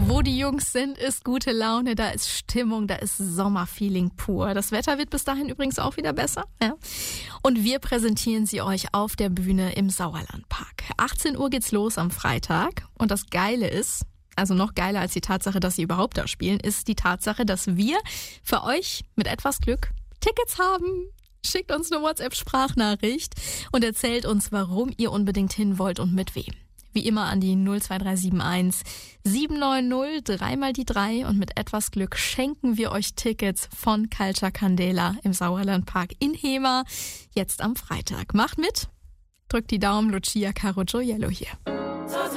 Wo die Jungs sind, ist gute Laune, da ist Stimmung, da ist Sommerfeeling pur. Das Wetter wird bis dahin übrigens auch wieder besser. Ja? Und wir präsentieren sie euch auf der Bühne im Sauerlandpark. 18 Uhr geht's los am Freitag. Und das Geile ist, also noch geiler als die Tatsache, dass sie überhaupt da spielen, ist die Tatsache, dass wir für euch mit etwas Glück Tickets haben. Schickt uns eine WhatsApp-Sprachnachricht und erzählt uns, warum ihr unbedingt hin wollt und mit wem. Wie immer an die 02371 790 3x3 und mit etwas Glück schenken wir euch Tickets von Culture Candela im Sauerlandpark in Hemer jetzt am Freitag. Macht mit, drückt die Daumen, Lucia Caro Gioiello hier.